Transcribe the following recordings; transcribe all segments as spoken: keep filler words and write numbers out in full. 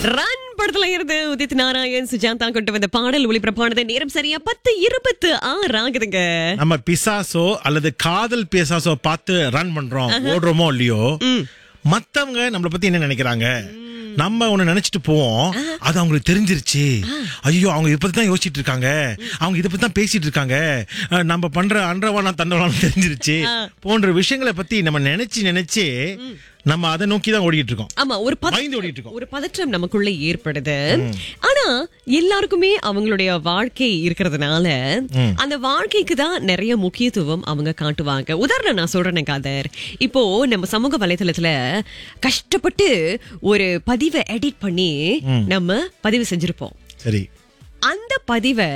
Run படத்துல இருந்து உதித் நாராயண் சுஜாதா கொண்டு வந்த பாடல் ஒளிபரப்பானது. நேரம் சரியா பத்து இருபத்து ஆறு ஆகுதுங்க. நம்ம பிசாசோ அல்லது காதல் பிசாசோ பார்த்து ரன் பண்றோம், ஓடுறோமோ இல்லையோ, மத்தவங்க நம்மளை பத்தி என்ன நினைக்கிறாங்க, நம்ம ஒண்ணு நினைச்சிட்டு போவோம், அது அவங்களுக்கு தெரிஞ்சிருச்சு, ஐயோ அவங்க இதை பத்தி தான் யோசிச்சுட்டு இருக்காங்க, அவங்க இதை பத்தி தான் பேசிட்டு இருக்காங்க, நம்ம பண்ற அன்றவானா தண்டவானம் தெரிஞ்சிருச்சு போன்ற விஷயங்களை பத்தி நம்ம நினைச்சு நினைச்சு நம்ம அதை நோக்கி தான் ஓடிட்டு இருக்கோம். ஆமா, ஒரு பயந்து ஓடிட்டு இருக்கோம். ஒரு பதற்றம் நமக்குள்ள ஏற்படுது. ஆனா எல்லாருக்குமே அவங்களுடைய வாழ்க்கை இருக்கிறதுனால அந்த வாழ்க்கைக்கு தான் நிறைய முக்கியத்துவம் அவங்க காட்டுவாங்க. உதாரணம் நான் சொல்றேன் காதர், இப்போ நம்ம சமூக வலைதளத்துல கஷ்டப்பட்டு ஒரு பதிவை எடிட் பண்ணி நம்ம பதிவு செஞ்சிருப்போம். சரி, அந்த பதிவை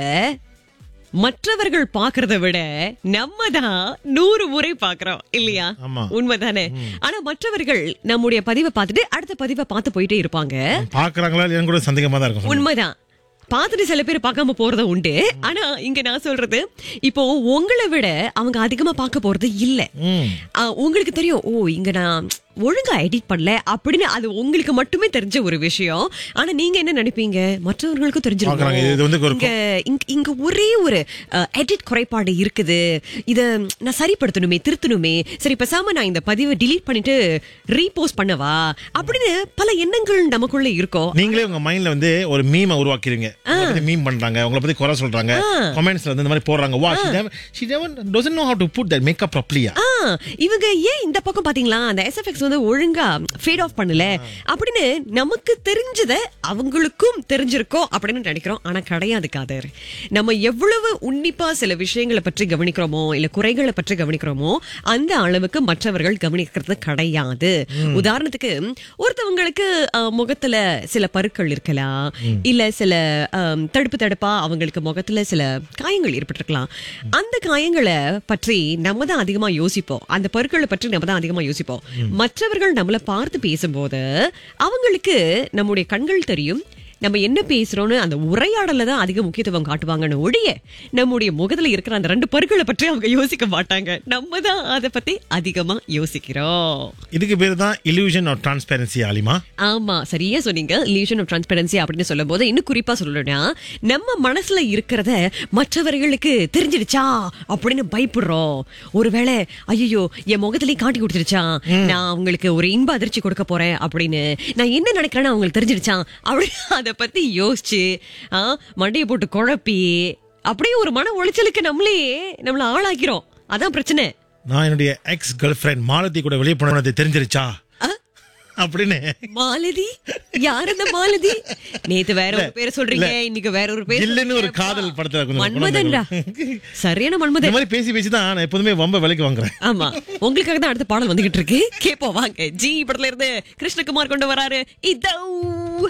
மற்றவர்கள் பாக்குறத விட நம்ம தான் நூறு முறை பாக்குறோம் இல்லையா? உண்மைதானே? ஆனா மற்றவர்கள் நம்முடைய பதிவை பார்த்துட்டு அடுத்த பதிவை பார்த்து போயிட்டே இருப்பாங்க. பாக்குறாங்களா இல்லையா கூட சந்தேகமா தான் இருக்கும். உண்மைதான், பார்த்துட்டு சில பேர் பார்க்காம போறத உண்டு. ஆனா இங்க நான் சொல்றது, இப்போ உங்களை விட அவங்க அதிகமா பார்க்க போறது இல்ல. உங்களுக்கு தெரியும், ஓ இங்க நான் ஒழுங்கா எடிட் பண்ணல அப்படின்னு, அது உங்களுக்கு மட்டுமே தெரிஞ்ச ஒரு விஷயம். ஆனா நீங்க என்ன நினைப்பீங்க, மற்றவர்களுக்கும் தெரிஞ்சிருக்கும் இங்க ஒரே ஒரு எடிட் குறைபாடு இருக்குது, இத நான் சரிப்படுத்தணுமே, திருத்தணுமே, சரி பேசாம நான் இந்த பதிவை டிலீட் பண்ணிட்டு ரீபோஸ்ட் பண்ணவா அப்படின்னு பல எண்ணங்கள் நமக்குள்ள இருக்கும். நீங்களே உங்க மைண்ட்ல வந்து ஒரு மீமை உருவாக்கிருங்க, மீம் பண்றாங்க, உங்களை பத்தி குறை சொல்றாங்க, கமெண்ட்ஸ்ல வந்து இந்த மாதிரி போடுறாங்க, வா she doesn't know how to put that makeup properly. இவங்க ஏன் இந்த பக்கம் பாத்தீங்களா அந்த S F X வந்து ஒழுங்கா ஃபேட் ஆஃப் பண்ணல அப்படின்னு நமக்கு தெரிஞ்சத அவங்களுக்கும் தெரிஞ்சிருக்கோம் அப்படின்னு நினைக்கிறோம். ஆனா கிடையாது காதர். நம்ம எவ்வளவு உன்னிப்பா சில விஷயங்களை பற்றி கவனிக்கிறோமோ இல்ல குறைகளை பற்றி கவனிக்கிறோமோ அந்த அளவுக்கு மற்றவர்கள் கவனிக்கிறது கிடையாது. உதாரணத்துக்கு ஒருத்தவங்களுக்கு முகத்துல சில பருக்கள் இருக்கலாம், இல்ல சில தடுப்பு தடுப்பா அவங்களுக்கு முகத்துல சில காயங்கள் ஏற்பட்டிருக்கலாம். அந்த காயங்களை பற்றி நம்ம தான் அதிகமா யோசிப்போம், அந்த பருக்களை பற்றி நம்ம தான் அதிகமா யோசிப்போம். மற்றவர்கள் நம்மளை பார்த்து பேசும்போது அவங்களுக்கு நம்முடைய கண்கள் தெரியும், நம்ம என்ன பேசுறோம்னு அந்த உரையாடல தான் அதிக முக்கியத்துவம் காட்டுவாங்கன்னு ஒழிய நம்முடைய முகத்துல இருக்கிற அந்த ரெண்டு பருக்களை பற்றி அவங்க யோசிக்க மாட்டாங்க. நம்ம தான் அதை பத்தி அதிகமா யோசிக்கிறோம். இதுக்கு பேரு தான் illusion of transparency. ஆலிமா, ஆமா, சரியா சொன்னீங்க. illusion of transparency அப்படின்னு சொல்லும் போது இன்னும் குறிப்பா சொல்லணும்னா, நம்ம மனசுல இருக்கிறத மற்றவர்களுக்கு தெரிஞ்சிடுச்சா அப்படின்னு பயப்படுறோம். ஒருவேளை ஐயோ என் முகத்திலேயே காட்டி கொடுத்துருச்சா, நான் அவங்களுக்கு ஒரு இன்ப அதிர்ச்சி கொடுக்க போறேன் அப்படின்னு, நான் என்ன நினைக்கிறேன்னு அவங்களுக்கு தெரிஞ்சிடுச்சான் அப்படின்னு பத்தி யோசிச்சு மண்டையை போட்டு குழப்பி அப்படியே ஒரு மன உளைச்சலுக்கு நம்மளே நம்மள ஆளாக்கிறோம். அதான் பிரச்சனை. நான் என்னுடைய எக்ஸ் கேர்ள் ஃபிரெண்ட் மாலதி கூட வெளியே போனது தெரிஞ்சிருச்சா அப்படின்னு. மாலதி? யார் அந்த மாலதி? நேத்து வேற ஒரு பேரை சொல்றீங்க, இன்னைக்கு வேற ஒரு பேர். இல்லன்னு ஒரு காதல் படத்துல மன்மதன்டா, சரியான மன்மதன். இந்த மாதிரி பேசி பேசி தான் நான் எப்போதுமே வம்ப விலைக்கு வாங்குறேன். ஆமா, உங்களுக்காக தான் அடுத்த பாடல் வந்துகிட்டு இருக்கு, கேப்போம் வாங்க. ஜி படத்துல இருந்து கிருஷ்ணகுமார் கொண்டு வராரு இதோ.